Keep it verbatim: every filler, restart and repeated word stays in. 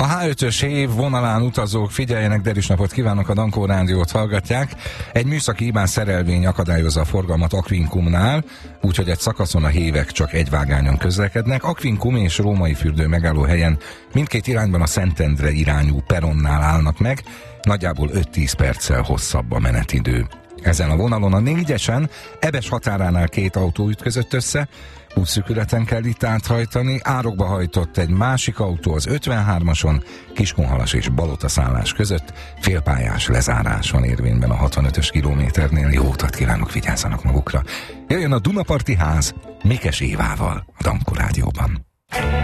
A há ötös év vonalán utazók, figyeljenek, derűs napot kívánok, a Dankó Rádiót hallgatják. Egy műszaki hibás szerelvény akadályozza a forgalmat Aquincumnál, úgyhogy egy szakaszon a hévek csak egy vágányon közlekednek. Aquincum és Római fürdő megállóhelyen mindkét irányban a Szentendre irányú peronnál állnak meg, nagyjából öt-tíz perccel hosszabb a menetidő. Ezen a vonalon a négyesen Ebes határánál két autó ütközött össze, útszűkületen kell itt áthajtani, árokba hajtott egy másik autó az ötvenhármason, Kiskunhalas és Balotaszállás között, félpályás lezárás van érvényben a hatvanötös kilométernél. Jó utat kívánok, vigyázzanak magukra! Jöjjön a Dunaparti ház Mikes Évával a Dankó Rádióban.